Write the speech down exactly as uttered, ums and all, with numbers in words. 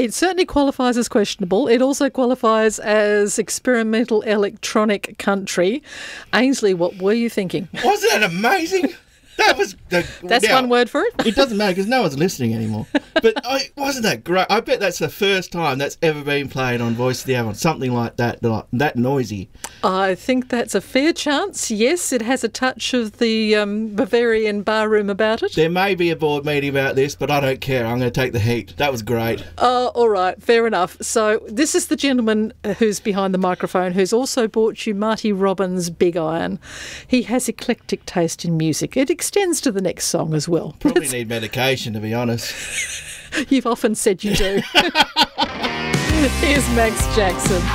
It certainly qualifies as questionable. It also qualifies as experimental electronic country. Ainsley, what were you thinking? Wasn't that amazing? That was the, That's now, one word for it. It doesn't matter because no one's listening anymore. But I, wasn't that great? I bet that's the first time that's ever been played on Voice of the Avon. Something like that, like, that noisy. I think that's a fair chance. Yes, it has a touch of the um, Bavarian barroom about it. There may be a board meeting about this, but I don't care. I'm going to take the heat. That was great. Oh, all right, fair enough. So this is the gentleman who's behind the microphone who's also bought you Marty Robbins' Big Iron. He has eclectic taste in music. It extends to the next song as well. Probably need medication, to be honest. You've often said you do. Here's Max Jackson.